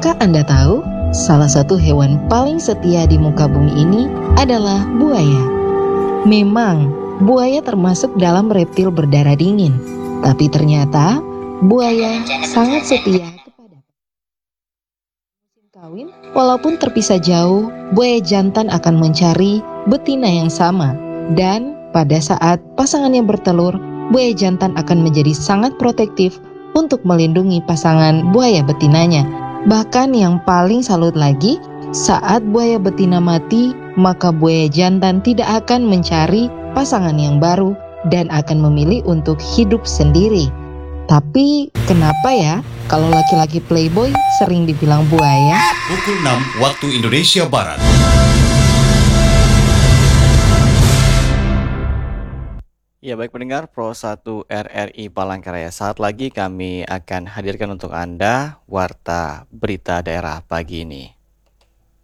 Apakah Anda tahu, salah satu hewan paling setia di muka bumi ini adalah buaya? Memang, buaya termasuk dalam reptil berdarah dingin, tapi ternyata buaya sangat setia kepada musim kawin. Walaupun terpisah jauh, buaya jantan akan mencari betina yang sama. Dan pada saat pasangannya bertelur, buaya jantan akan menjadi sangat protektif untuk melindungi pasangan buaya betinanya. Bahkan yang paling salut lagi, saat buaya betina mati, maka buaya jantan tidak akan mencari pasangan yang baru dan akan memilih untuk hidup sendiri. Tapi kenapa ya kalau laki-laki playboy sering dibilang buaya? Pukul 6 waktu Indonesia Barat. Ya, baik pendengar Pro 1 RRI Palangkaraya, saat lagi kami akan hadirkan untuk Anda Warta Berita Daerah pagi ini.